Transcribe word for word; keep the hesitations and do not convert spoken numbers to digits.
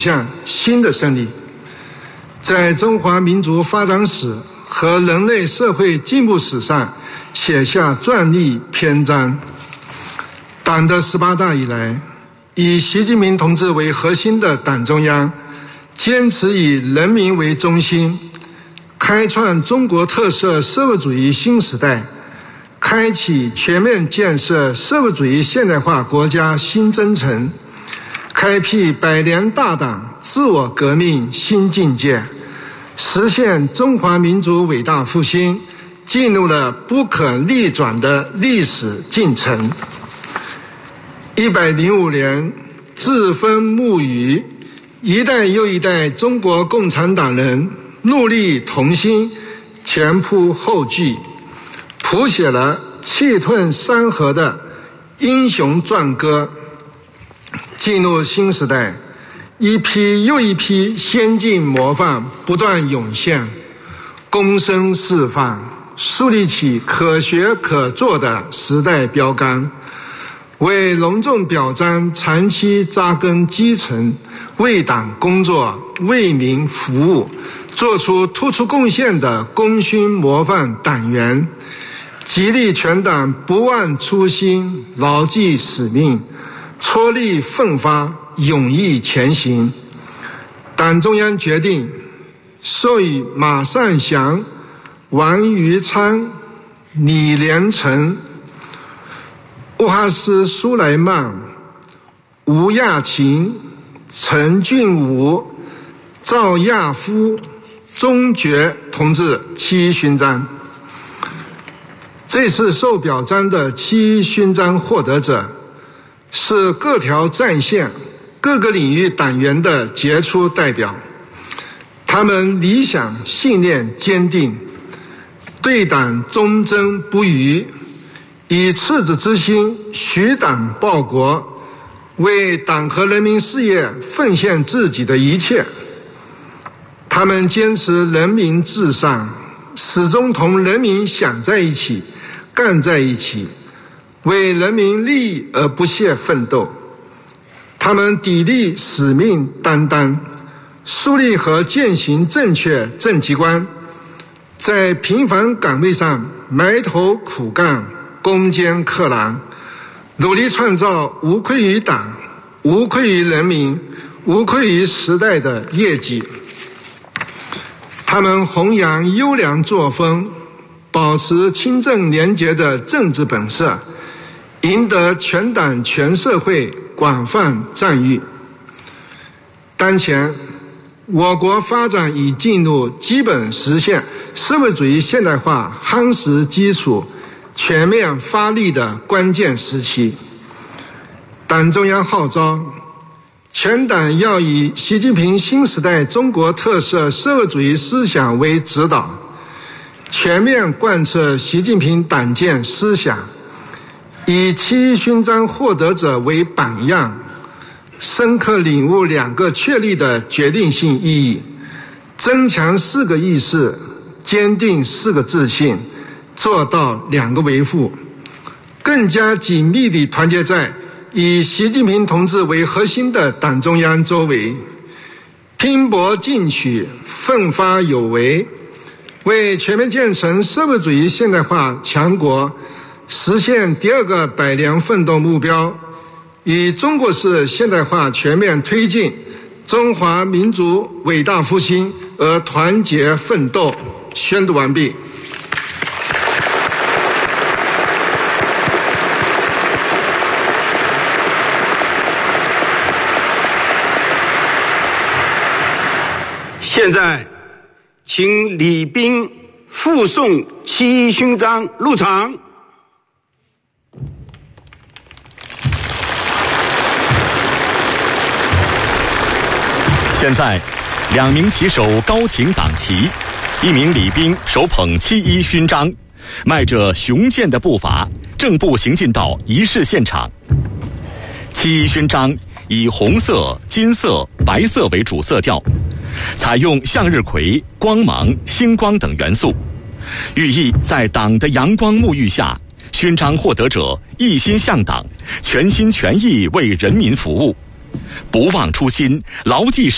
向新的胜利，在中华民族发展史和人类社会进步史上写下壮丽篇章。党的十八大以来，以习近平同志为核心的党中央坚持以人民为中心，开创中国特色社会主义新时代，开启全面建设社会主义现代化国家新征程，开辟百年大党自我革命新境界，实现中华民族伟大复兴进入了不可逆转的历史进程。一百零五年栉风沐雨，一代又一代中国共产党人戮力同心，前仆后继，谱写了气吞山河的英雄壮歌。进入新时代，一批又一批先进模范不断涌现，躬身释放，树立起可学可做的时代标杆，为隆重表彰长期扎根基层、为党工作、为民服务、做出突出贡献的功勋模范党员，激励全党不忘初心，牢记使命，踔厉奋发，勇毅前行。党中央决定授予马尚祥、王余昌、李连成、乌哈斯苏莱曼、吴亚琴、陈俊武、赵亚夫、钟觉同志七一勋章。这次受表彰的七一勋章获得者是各条战线、各个领域党员的杰出代表，他们理想信念坚定，对党忠贞不渝，以赤子之心许党报国，为党和人民事业奉献自己的一切。他们坚持人民至上，始终同人民想在一起，干在一起，为人民利益而不懈奋斗。他们砥砺使命担当，树立和践行正确政绩观，在平凡岗位上埋头苦干，攻坚克难，努力创造无愧于党、无愧于人民、无愧于时代的业绩。他们弘扬优良作风，保持清正廉洁的政治本色，赢得全党全社会广泛赞誉。当前，我国发展已进入基本实现社会主义现代化夯实基础、全面发力的关键时期。党中央号召，全党要以习近平新时代中国特色社会主义思想为指导，全面贯彻习近平党建思想，以七一勋章获得者为榜样，深刻领悟两个确立的决定性意义，增强四个意识，坚定四个自信，做到两个维护，更加紧密地团结在以习近平同志为核心的党中央周围，拼搏进取，奋发有为，为全面建成社会主义现代化强国，实现第二个百年奋斗目标，以中国式现代化全面推进中华民族伟大复兴而团结奋斗。宣读完毕。 现在，请礼宾附送七一勋章入场。 现在，两名旗手高擎党旗，一名礼宾手捧七一勋章，迈着雄健的步伐，正步行进到仪式现场。七一勋章以红色、金色、白色为主色调，采用向日葵、光芒、星光等元素，寓意在党的阳光沐浴下，勋章获得者一心向党，全心全意为人民服务，不忘初心，牢记